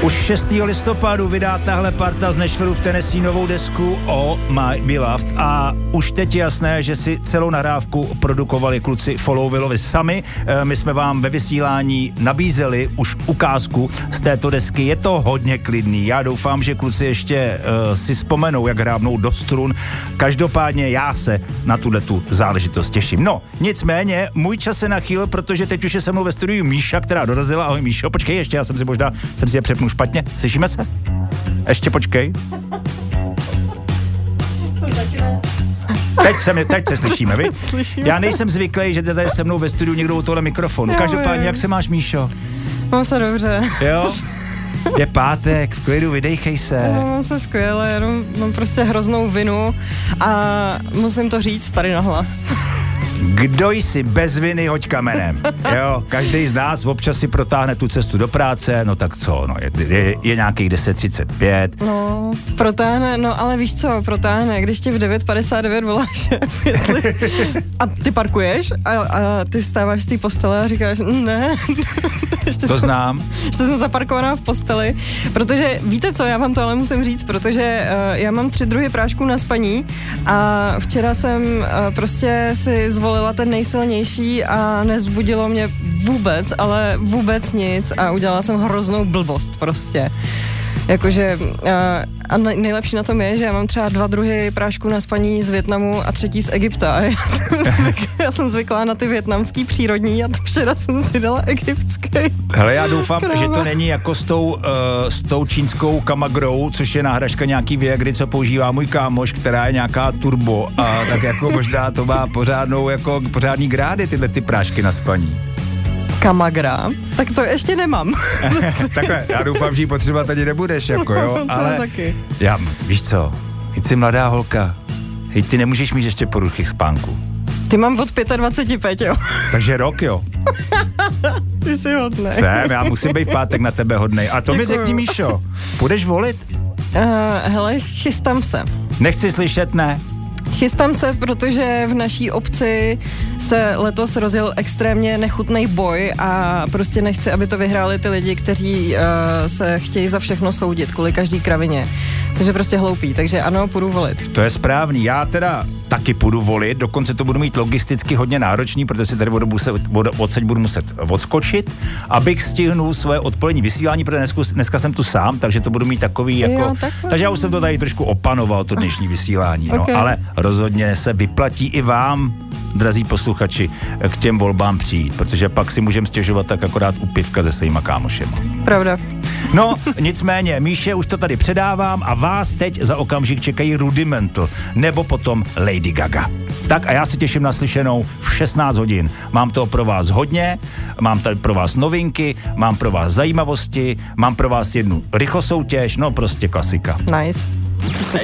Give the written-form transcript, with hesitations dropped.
Už 6. listopadu vydá tahle parta z Nashvillu v Tennessee novou desku Oh My Beloved a už teď je jasné, že si celou nahrávku produkovali kluci Follow Willovi sami. My jsme vám ve vysílání nabízeli už ukázku z této desky. Je to hodně klidný. Já doufám, že kluci ještě si vzpomenou, jak hrábnou do strun. Každopádně já se na tu záležitost těším. No, nicméně, můj čas se nachýl, protože teď už je se mnou ve studiu Míša, která dorazila. Ahoj Míšo, počkej, ještě já jsem si je přepnul špatně. Slyšíme se? Ještě počkej. Teď se slyšíme, vy? Slyšíme. Já nejsem zvyklý, že tady se mnou ve studiu někdo u tohle mikrofonu. Každopádně, jak se máš, Míšo? Mám se dobře. Jo? Je pátek, v klidu, vydejchej se. No, mám se skvěle, jenom mám prostě hroznou vinu a musím to říct tady nahlas. Kdo jsi bez viny, hoď kamenem. Jo, každý z nás občas si protáhne tu cestu do práce, no tak co, no je nějakých 10:35. No, protáhne, no ale víš co, protáhne, když ti v 9:59 volá šéf, jestli... A ty parkuješ a ty vstáváš z té postele a říkáš, ne. Znám. Ještě jsem zaparkovaná v posteli, protože víte co, já vám to ale musím říct, protože já mám 3 druhy prášků na spaní a včera jsem prostě si zvolila ten nejsilnější a nezbudilo mě vůbec, ale vůbec nic a udělala jsem hroznou blbost prostě. Jakože a nejlepší na tom je, že já mám třeba 2 druhy prášků na spaní z Vietnamu a 3. z Egypta. Já jsem zvyklá na ty vietnamský přírodní a včera jsem si dala egyptský. Hele, já doufám, že to není jako s tou čínskou kamagrou, což je náhražka nějaký Viagry, co používá můj kámoš, která je nějaká turbo a tak jako možná to má pořádný grády tyhle ty prášky na spaní. Kamagra, tak to ještě nemám. Takhle, já doufám, že ji potřebovat ani nebudeš, jako jo, ale taky. Já, víš co, jsi mladá holka, hej, ty nemůžeš mít ještě poruchy spánku. Ty mám od 25, jo. Takže rok, jo. Ty jsi hodnej. Já musím být pátek na tebe hodnej. A to mi řekni, Míšo, půjdeš volit? Hele, chystám se. Nechci slyšet, ne? Chystám se, protože v naší obci se letos rozjel extrémně nechutný boj a prostě nechci, aby to vyhráli ty lidi, kteří se chtějí za všechno soudit kvůli každý kravině. Což je prostě hloupý, takže ano, půjdu volit. To je správný, já teda taky půjdu volit, dokonce to budu mít logisticky hodně náročný, protože si tady odseď budu muset odskočit, abych stihnul své odpolední vysílání, protože dneska jsem tu sám, takže to budu mít takový jako... Jo, takže já už jsem to tady trošku opanoval, to dnešní vysílání, no, okay. Ale rozhodně se vyplatí i vám, drazí posluchači, k těm volbám přijít, protože pak si můžeme stěžovat tak akorát u pivka se svýma kámošema. Pravda. No, nicméně, Míše, už to tady předávám a vás teď za okamžik čekají Rudimental, nebo potom Lady Gaga. Tak a já se těším na slyšenou v 16 hodin. Mám toho pro vás hodně, mám tady pro vás novinky, mám pro vás zajímavosti, mám pro vás jednu rychlosoutěž, no prostě klasika. Nice.